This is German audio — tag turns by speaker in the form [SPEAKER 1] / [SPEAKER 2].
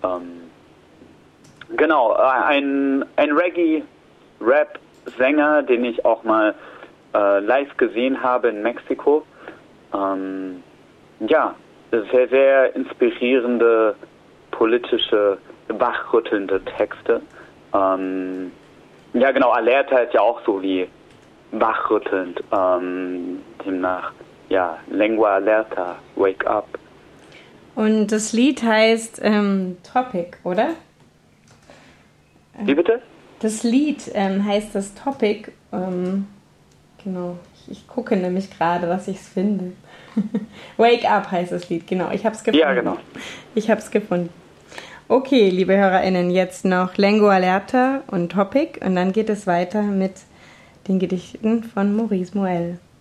[SPEAKER 1] Genau, ein Reggae-Rap-Sänger, den ich auch mal live gesehen habe in Mexiko. Ja, sehr, sehr inspirierende, politische, wachrüttelnde Texte. Ja, genau, Alerta ist ja auch so wie wachrüttelnd. Demnach, ja, Lengua Alerta, Wake Up.
[SPEAKER 2] Und das Lied heißt Topic, oder?
[SPEAKER 1] Wie bitte?
[SPEAKER 2] Das Lied heißt das Topic. Genau, ich gucke nämlich gerade, was ich finde. Wake Up heißt das Lied, genau. Ich habe es gefunden.
[SPEAKER 1] Ja, genau.
[SPEAKER 2] Ich habe es gefunden. Okay, liebe HörerInnen, jetzt noch Lengua Alerta und Topic und dann geht es weiter mit den Gedichten von Maurice Moell.